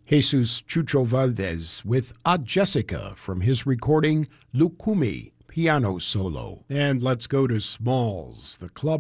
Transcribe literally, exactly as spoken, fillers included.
Jesus Chucho Valdez with A Jessica from his recording Lucumi, piano solo. And let's go to Smalls, the club